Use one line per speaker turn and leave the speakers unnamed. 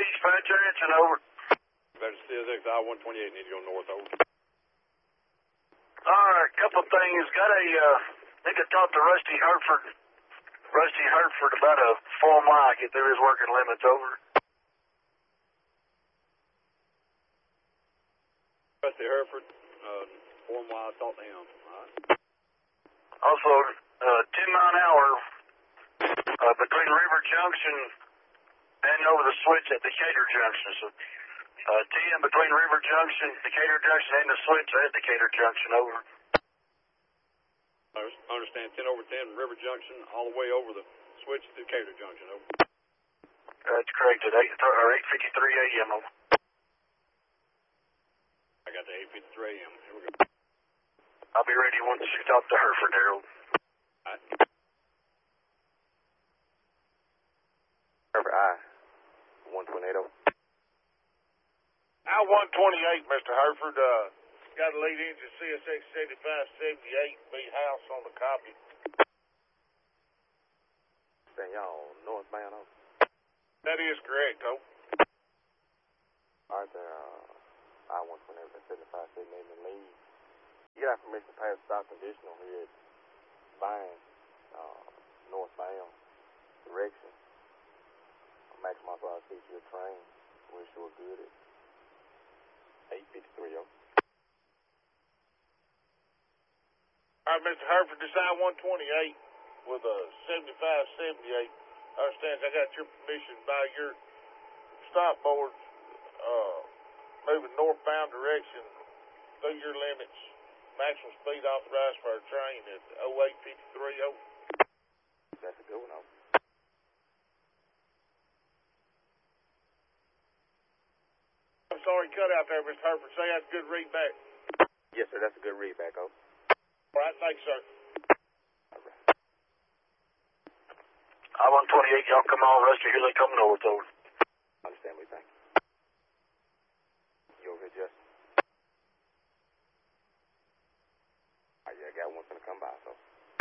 Fat Junction, over.
Better CSX I-128, need to go north, over.
Alright, a couple of things. Need to talk to Rusty Hertford. Rusty Hertford about a 4 mile, get through his working limits, over.
Rusty Hertford, 4 mile, talk to him. Alright.
Also, 10 mile an hour between River Junction and over the switch at Decatur Junction. So, 10 between River Junction, Decatur Junction, and the switch at Decatur Junction, over.
I understand, 10 over 10, River Junction, all the way over the switch to Decatur Junction, over.
That's correct, at 8:53 a.m., over.
I got the 8:53 a.m. Here we go.
I'll be ready once you talk to Hertford, Harold.
All right.
Hertford, I-128.
I-128, Mr. Hertford, got a lead engine CSX 7578, B house on the copy.
Then y'all northbound, over.
That is correct, oh.
Alright, there, I-128, 7578 in the lead. You got permission to pass stop conditional here at Vine, northbound direction. Maximum authorized speed to your train. We're sure good at 8:53, yo.
Alright, Mr. Hertford, this I-128 with a 7578. Understands I got your permission by your stop boards, moving northbound direction through your limits. Maximum speed authorized for our train at 08:53, oh.
That's a good one, oh.
I'm sorry, cut out there, Mr. Hertford. Say that's a good readback.
Yes, sir, that's a good readback, oh.
All right, thanks, sir.
I-128, y'all come on, Rusty, here they come north, over.
Understand me, thank you. You over here, Justin? Alright, yeah, I got one gonna come by, so